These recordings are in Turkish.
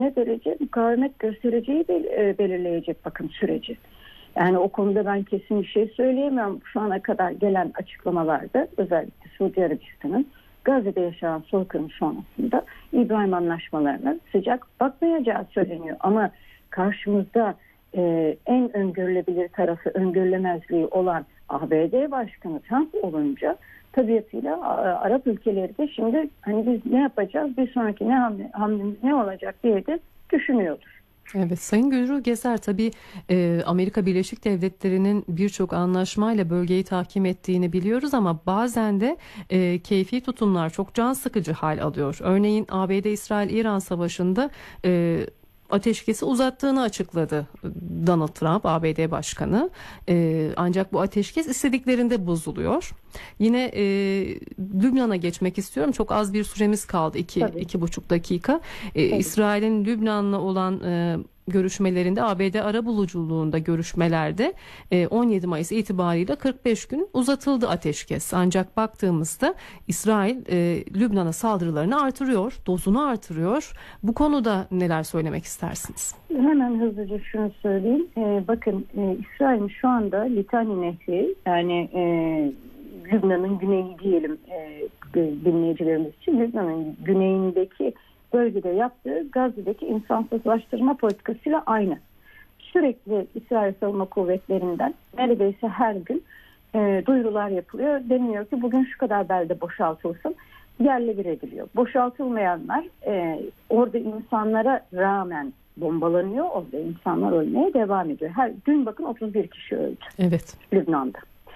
ne derece mukavemet göstereceği belirleyecek bakın süreci. Yani o konuda ben kesin bir şey söyleyemem. Şu ana kadar gelen açıklamalarda özellikle Suudi Arabistan'ın Gazze'de yaşanan soykırım sonrasında İbrahim Anlaşmalarına sıcak bakmayacağı söyleniyor. Ama karşımızda en öngörülebilir tarafı öngörülemezliği olan ABD Başkanı Trump olunca tabiatıyla Arap ülkeleri de şimdi hani biz ne yapacağız, bir sonraki hamlemiz ne olacak diye de düşünüyordur. Evet, Sayın Gülru Gezer, tabii Amerika Birleşik Devletleri'nin birçok anlaşmayla bölgeyi tahkim ettiğini biliyoruz ama bazen de keyfi tutumlar çok can sıkıcı hal alıyor. Örneğin ABD İsrail-İran Savaşı'nda ateşkesi uzattığını açıkladı Donald Trump, ABD Başkanı. Ancak bu ateşkes istediklerinde bozuluyor. Yine Lübnan'a geçmek istiyorum. Çok az bir süremiz kaldı. 2,5 dakika. İsrail'in Lübnan'la olan görüşmelerinde, ABD arabuluculuğunda görüşmelerde 17 Mayıs itibariyle 45 gün uzatıldı ateşkes. Ancak baktığımızda İsrail Lübnan'a saldırılarını artırıyor, dozunu artırıyor. Bu konuda neler söylemek istersiniz? Hemen hızlıca şunu söyleyeyim. Bakın İsrail'in şu anda Litani Nehri, yani Lübnan'ın güneyi diyelim dinleyicilerimiz için, Lübnan'ın güneyindeki bölgede yaptığı Gazze'deki insansızlaştırma politikasıyla aynı. Sürekli İsrail Savunma Kuvvetlerinden neredeyse her gün duyurular yapılıyor. Deniliyor ki bugün şu kadar belde boşaltılsın. Yerle bir ediliyor. Boşaltılmayanlar orada insanlara rağmen bombalanıyor. Orada insanlar ölmeye devam ediyor. Her gün bakın 31 kişi öldü. Evet. Lübnan'da.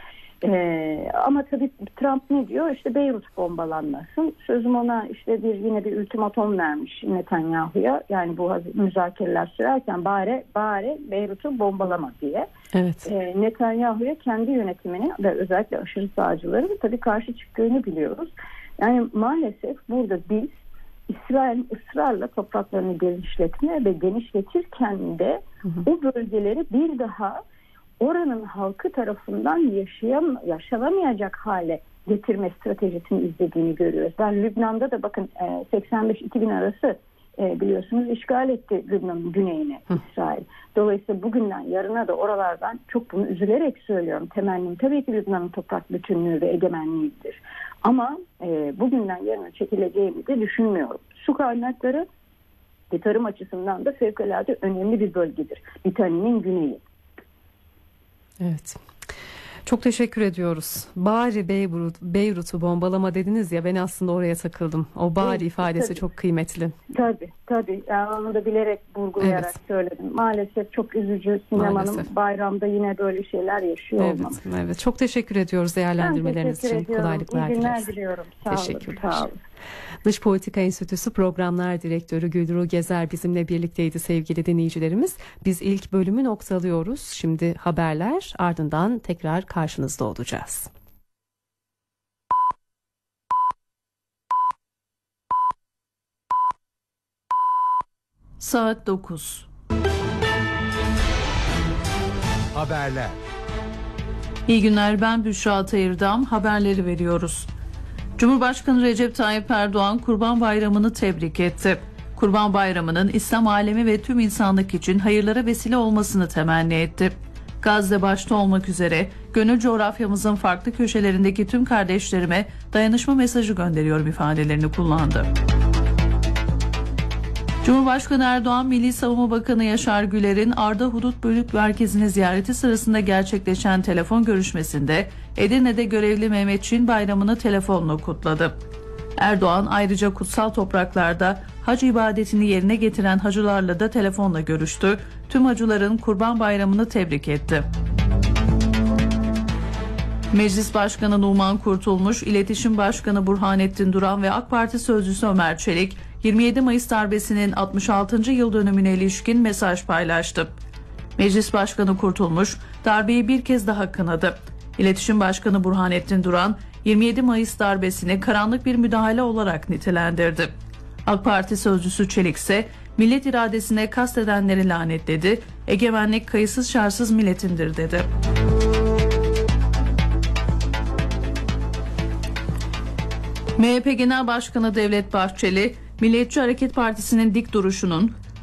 Ama tabii Trump ne diyor? İşte Beyrut bombalanmasın. Sözüm ona işte yine bir ultimatom vermiş Netanyahu'ya. Yani bu müzakereler sürerken bari Beyrut'u bombalama diye. Evet. Netanyahu'ya kendi yönetiminin ve özellikle aşırı sağcıların tabii karşı çıktığını biliyoruz. Yani maalesef burada biz İsrail'in ısrarla topraklarını genişletme ve genişletirken de o bölgeleri bir daha oranın halkı tarafından yaşanamayacak hale getirme stratejisini izlediğini görüyoruz. Ben Lübnan'da da bakın 85-2000 arası biliyorsunuz işgal etti Lübnan'ın güneyini İsrail. Dolayısıyla bugünden yarına da oralardan çok bunu üzülerek söylüyorum. Temennim tabii ki Lübnan'ın toprak bütünlüğü ve egemenliğidir. Ama bugünden yarına çekileceğini de düşünmüyorum. Su kaynakları tarım açısından da fevkalade önemli bir bölgedir. Litani'nin güneyi. Evet. Çok teşekkür ediyoruz. Bari Beyrut'u bombalama dediniz ya, ben aslında oraya takıldım. O bari ifadesi tabii, çok kıymetli. Tabii. Yani onu da bilerek vurgulayarak söyledim. Maalesef çok üzücü, sinemanın bayramda yine böyle şeyler yaşıyor olmamız. Evet. Çok teşekkür ediyoruz değerlendirmeleriniz için. Kolaylıklar dileriz. İyi günler diliyorum. Teşekkürler. Sağ olun. Dış Politika Enstitüsü Programlar Direktörü Gülru Gezer bizimle birlikteydi sevgili dinleyicilerimiz. Biz ilk bölümü noktalıyoruz. Şimdi haberler, ardından tekrar karşınızda olacağız. Saat 9. Haberler. İyi günler, ben Büşra Tayırdam. Haberleri veriyoruz. Cumhurbaşkanı Recep Tayyip Erdoğan Kurban Bayramı'nı tebrik etti. Kurban Bayramı'nın İslam alemi ve tüm insanlık için hayırlara vesile olmasını temenni etti. Gazze başta olmak üzere gönül coğrafyamızın farklı köşelerindeki tüm kardeşlerime dayanışma mesajı gönderiyorum ifadelerini kullandı. Cumhurbaşkanı Erdoğan, Milli Savunma Bakanı Yaşar Güler'in Arda Hudut Bölük Merkezi'ni ziyareti sırasında gerçekleşen telefon görüşmesinde Edirne'de görevli Mehmetçiğin bayramını telefonla kutladı. Erdoğan ayrıca kutsal topraklarda hac ibadetini yerine getiren hacılarla da telefonla görüştü. Tüm hacıların Kurban Bayramı'nı tebrik etti. Meclis Başkanı Numan Kurtulmuş, İletişim Başkanı Burhanettin Duran ve AK Parti Sözcüsü Ömer Çelik, 27 Mayıs darbesinin 66. yıl dönümüne ilişkin mesaj paylaştı. Meclis Başkanı Kurtulmuş, darbeyi bir kez daha kınadı. İletişim Başkanı Burhanettin Duran, 27 Mayıs darbesini karanlık bir müdahale olarak nitelendirdi. AK Parti Sözcüsü Çelik ise millet iradesine kastedenleri lanetledi, egemenlik kayıtsız şartsız milletindir dedi. MHP Genel Başkanı Devlet Bahçeli, Milliyetçi Hareket Partisi'nin dik duruşunun